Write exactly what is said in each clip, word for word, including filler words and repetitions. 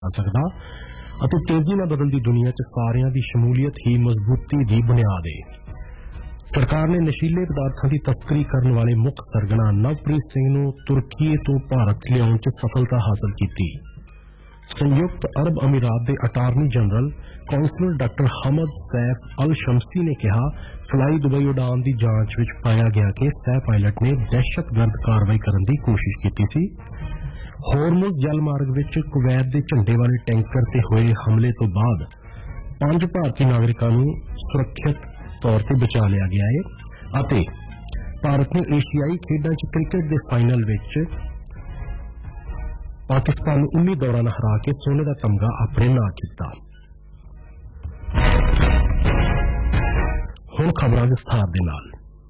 जा सकदा ਅਤੇ तेजी ਨਾਲ बदलदी दुनिया च सारिਆਂ ਦੀ शमूलीयत ही मजबूती ਦੀ बुनियाद है। सरकार ने नशीले पदार्थों की तस्करी करने वाले मुख्य सरगना नवप्रीत सिंह नूं तुर्की तो भारत लियाउण च सफलता हासिल की। संयुक्त अरब अमीरात के अटारनी जनरल कौंसलर डॉक्टर हमद सैफ अल शमसी ने कहा, फ्लाई दुबई उड़ान की जांच विच पाया गया कि सह पायलट ने दहशतगर्द कार्रवाई करने की कोशिश की सी। होर्मुज जल मार्ग विच कुवैत के झंडे वाले टैंकर ते होए हमले तो बाद पांच भारतीय नागरिकों नूं सुरक्षित तौर पर बचा लिया गया है अते भारत ने एशियाई खेडों च क्रिकेट के फाइनल विच पाकिस्तान नूं उन्नी दौरां नाल हरा के सोने का तमगा अपने नाम किया। हुण खबरां विस्तार दे नाल।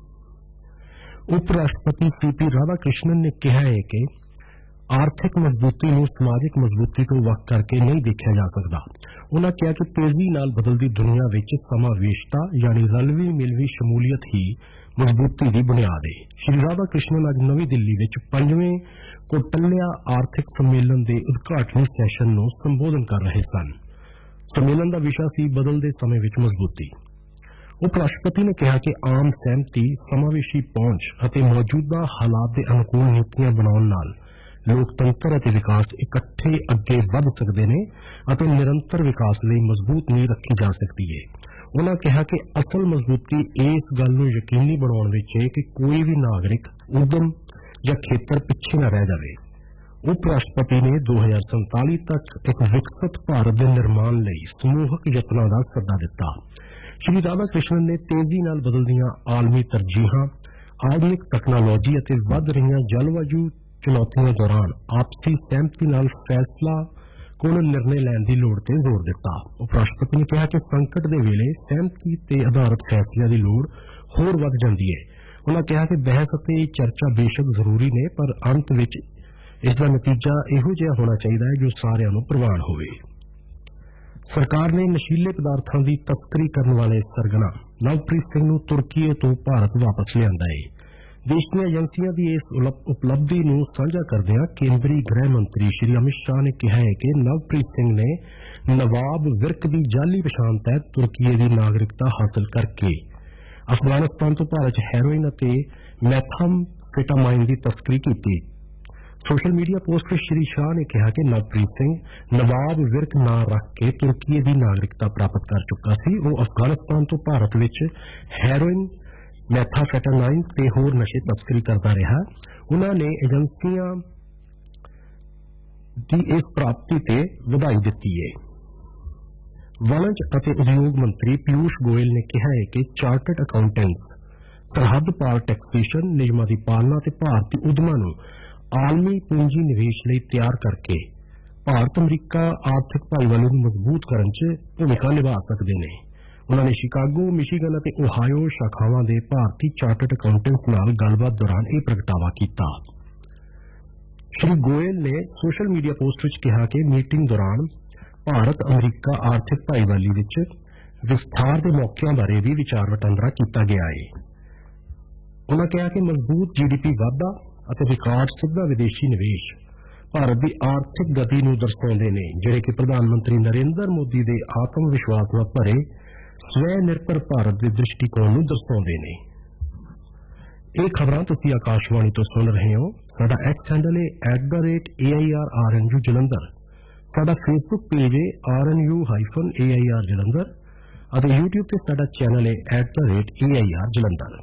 उप राष्ट्रपति सी पी राधाकृष्णन ने कहा है कि आर्थिक मजबूती नूं समाजिक मजबूती तो वक्त करके नहीं देखा जा सकता। उन्होंने कहा कि तेजी नाल बदलती दुनिया विच समावेशता यानी रलवी मिलवी शमूलीयत ही मजबूती की बुनियाद है। श्री राधा कृष्णन अज नवी दिल्ली विच पंजवें कोटल्या आर्थिक सम्मेलन के उद्घाटनी सैशन नूं संबोधन कर रहे सन। सम्मेलन का विषय सी बदलते समय विच मजबूती। उप राष्ट्रपति ने कहा कि आम सहमति, समावेशी पहुंच और मौजूदा हालात के अनुकूल नीतियां बनाउण नाल लोकतंत्र और विकास इकट्ठे अगे बढ़ सकते हैं और निरंतर विकास लिए मजबूत नींह रखी जा सकती है। उन्होंने कहा कि असल मजबूती इस गल नूं यकीनी बनाउण विच है कि कोई भी नागरिक उद्यम या खेतर पिछे न रह जाए। उप राष्ट्रपति ने दो हजार संताली तक एक विकसित भारत के निर्माण लिए समूहक यत्नां दा सद्दा दिता। श्री राधा कृष्णन ने तेजी नाल बदलदियां आलमी तरजीहां, आधुनिक तकनोलॉजी और वध रही जलवायु चुनौतियों दौरान आपसी सहमति नाल फैसला कुल निर्णय लैण की लोड़ ते जोर दिता। उप राष्ट्रपति ने कहा कि संकट के वेले सहमति ते आधारित फैसलों की लोड़ होर वध जाती है। उन्होंने कहा कि बहस और चर्चा बेशक जरूरी ने पर अंत विच इसका नतीजा इहो जिहा होना चाहिए जो सारिआं नूं प्रवान होवे। सरकार ने नशीले पदार्थों की तस्करी करने वाले सरगना नवप्रीत सिंह नूं तुर्की तो भारत वापस लिआंदा है। देश दी एजेंसियां की इस उपलब्धि नूं साझा करदिआं केंद्रीय गृह मंत्री श्री अमित शाह ने कहा है कि नवप्रीत सिंह ने नवाब विरक की जाली पछाण तहत तुर्की की नागरिकता हासिल करके अफगानिस्तान तो भारत हैरोइन और मैथाम्फेटामाइन की तस्करी की। सोशल मीडिया पोस्ट में श्री शाह ने कहा कि नवप्रीत सिंह नवाब विरक नां रख के तुर्की की नागरिकता प्राप्त कर चुका सी। वह अफगानिस्तान तो भारत विच हैरोइन, मैथाम्फेटामाइन ते होर नशे तस्करी करता रहा। उन्होंने एजेंसियां की इस प्राप्ति ते बधाई दी है। वणज और उद्योग मंत्री पीयूष गोयल ने कहा है कि चार्टर्ड अकाउंटेंट्स सरहद पार टैक्सेशन नियमां की पालना ते भारतीय उद्यमां नूं आलमी पूंजी निवेश लिए तैयार करके भारत अमरीका आर्थिक भाईवाली नूं मजबूत करने च भूमिका निभा सकते हैं। उन्होंने शिकागो, मिशिगन और ओहायो शाखावां दे भारतीय चार्टर्ड अकाउंटेंट्स नाल गलबात दौरान यह प्रगटावा किया। श्री गोयल ने सोशल मीडिया पोस्ट विच कहा कि मीटिंग दौरान भारत अमरीका आर्थिक भाईवाली विच विस्तार के मौकों बारे भी विचार वटांदरा किया गया है। उन्होंने कहा कि मजबूत जी डी पी वाधा और रिकॉर्ड सिद्धा विदेशी निवेश भारत की आर्थिक गति नूं दर्शाउंदे ने, जिहड़े कि प्रधानमंत्री नरेंद्र मोदी के आत्म विश्वास नाल भरे स्वै निर्भर भारत के दृष्टिकोण नूं दर्शाउंदे ने। ਇਹ खबरां तुसीं आकाशवाणी तो सुन रहे हो। साडा एक्स हैंडल है at the rate A I R are N you Jalandhar. साडा फेसबुक पेज है are N you hyphen A I R Jalandhar और यूट्यूब ते साडा चैनल है at the rate A I R Jalandhar.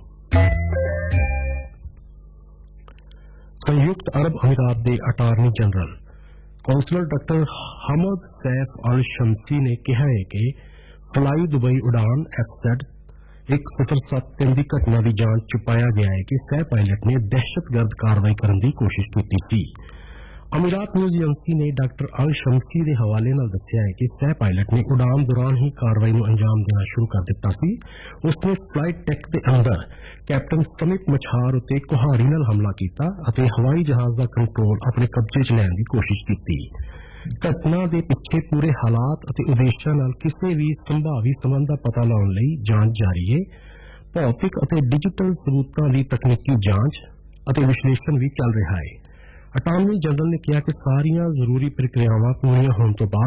संयुक्त अरब अमीरात के अटारनी जनरल कौंसलर डॉक्टर हमद सैफ अल शमसी ने कहा है कि फ्लाई दुबई उड़ान एफ जेड एक सिफर सत्त तीन की घटना की जांच च पाया गया है कि सह पायलट ने दहशतगर्द कार्रवाई करने की कोशिश की थी। अमीरात न्यूज एजेंसी ने डॉक्टर अल शमसी के हवाले नाल दस्सिया है कि सह पायलट ने उड़ान दौरान ही कार्रवाई को अंजाम देना शुरू कर दिता सी। उसने फ्लाइट डेक के अंदर कैप्टन समित मछार उत्ते कुहाड़ी नाल हमला किया और हवाई जहाज का कंट्रोल अपने कब्जे च लैण की कोशिश की। घटना के पिछे पूरे हालात और उद्देश्य नाल किसी भी संभावी संबंध का पता लाने लई जांच जारी है। भौतिक और डिजिटल सबूतों की तकनीकी जांच और विश्लेषण भी चल रहा है। ਅਟਾਰਨੀ ਜਨਰਲ ਨੇ ਕਿਹਾ ਕਿ ਸਾਰੀਆਂ ਜ਼ਰੂਰੀ ਪ੍ਰਕਿਰਿਆਵਾਂ ਪੂਰੀਆਂ ਹੋਣ ਤੋਂ ਬਾਅਦ